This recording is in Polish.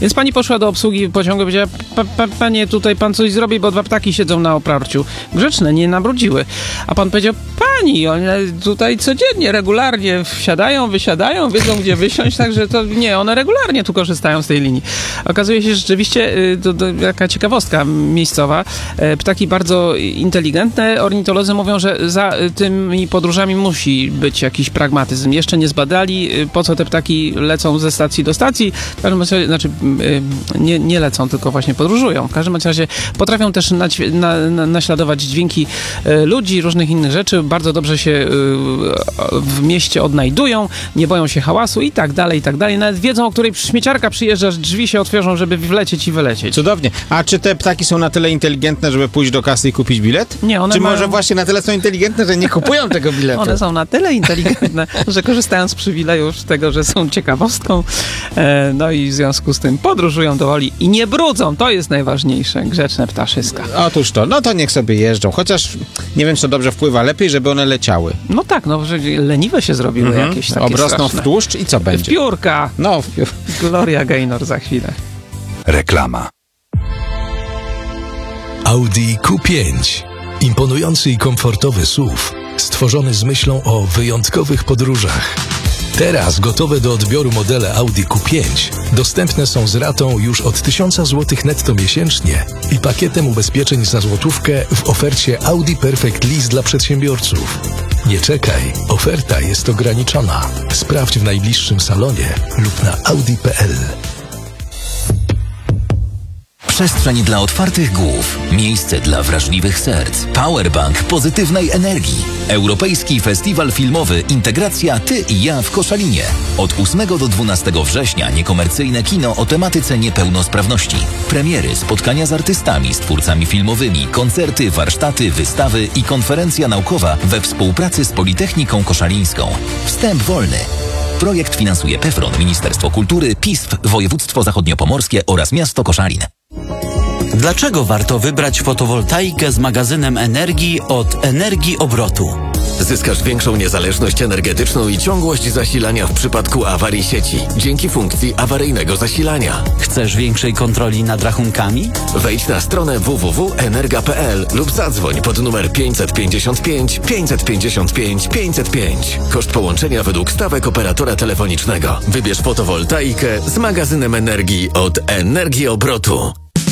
Więc pani poszła do obsługi pociągu i powiedziała, panie, tutaj pan coś zrobi, bo 2 ptaki siedzą na oparciu. Grzeczne, nie nabrudziły. A pan powiedział, pani, one tutaj codziennie, regularnie wsiadają, wysiadają, wiedzą gdzie wysiąść, także to nie, one regularnie tu korzystają z tej linii. Okazuje się, że rzeczywiście, taka ciekawostka miejscowa, ptaki bardzo inteligentne, ornitolodzy mówią, że za tymi podróżami musi być jakiś pragmatyzm. Jeszcze nie zbadali, po co te ptaki lecą ze stacji do stacji. W każdym razie, znaczy nie lecą, tylko właśnie podróżują. W każdym razie potrafią też naśladować dźwięki ludzi, różnych innych rzeczy. Bardzo dobrze się w mieście odnajdują, nie boją się hałasu i tak dalej, i tak dalej. Nawet wiedzą, o której śmieciarka przyjeżdża, że drzwi się otworzą, żeby wlecieć i wylecieć. Cudownie. A czy te ptaki są na tyle inteligentne, żeby pójść do kasy i kupić bilet? Nie, one Czy mają... może właśnie na tyle są inteligentne, że nie kupują tego biletu? One są na tyle inteligentne, że korzystają z przywilejów tego, że są ciekawostką, no i w związku z tym podróżują do woli i nie brudzą. To jest najważniejsze. Grzeczne ptaszyska. Otóż to. No to niech sobie jeżdżą. Chociaż nie wiem, co dobrze wpływa. Lepiej, żeby one leciały. No tak, no że leniwe się zrobiły jakieś takie Obrosną straszne. w tłuszcz i co będzie? W piórka. No, w piórka. Gloria Gaynor za chwilę. Reklama. Audi Q5. Imponujący i komfortowy SUV, stworzony z myślą o wyjątkowych podróżach. Teraz gotowe do odbioru modele Audi Q5 dostępne są z ratą już od 1000 zł netto miesięcznie i pakietem ubezpieczeń za złotówkę w ofercie Audi Perfect Lease dla przedsiębiorców. Nie czekaj, oferta jest ograniczona. Sprawdź w najbliższym salonie lub na audi.pl. Przestrzeń dla otwartych głów. Miejsce dla wrażliwych serc. Powerbank pozytywnej energii. Europejski Festiwal Filmowy Integracja Ty i ja w Koszalinie. Od 8 do 12 września niekomercyjne kino o tematyce niepełnosprawności. Premiery, spotkania z artystami, z twórcami filmowymi, koncerty, warsztaty, wystawy i konferencja naukowa we współpracy z Politechniką Koszalińską. Wstęp wolny. Projekt finansuje PFRON, Ministerstwo Kultury, PISF, Województwo Zachodniopomorskie oraz Miasto Koszalin. Dlaczego warto wybrać fotowoltaikę z magazynem energii od Energii Obrotu? Zyskasz większą niezależność energetyczną i ciągłość zasilania w przypadku awarii sieci dzięki funkcji awaryjnego zasilania. Chcesz większej kontroli nad rachunkami? Wejdź na stronę www.energa.pl lub zadzwoń pod numer 555 555 505. Koszt połączenia według stawek operatora telefonicznego. Wybierz fotowoltaikę z magazynem energii od Energii Obrotu.